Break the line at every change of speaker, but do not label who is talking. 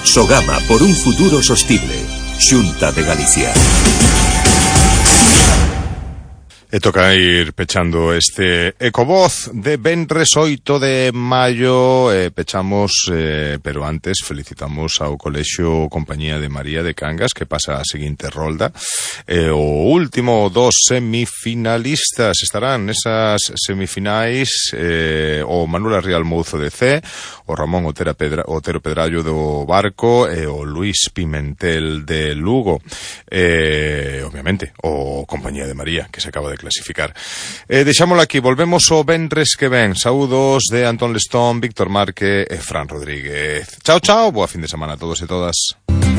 Sogama por un futuro sostible. Xunta de Galicia.
E toca ir pechando este Ecovoz de venres 8 de maio. Pechamos, pero antes felicitamos ao Colexio Compañía de María de Cangas, que pasa a seguinte rolda. O último dos semifinalistas estarán nesas semifinais, o Manuel Arrial Mouzo de C, o Ramón Otero Pedrallo do Barco e o Luís Pimentel de Lugo. Obviamente, o Compañía de María, que se acaba de clasificar. Deixámoslo aquí, volvemos o venres que ven. Saúdos de Antón Lestón, Víctor Marque e Fran Rodríguez. Chao, chao, boa fin de semana a todos e todas.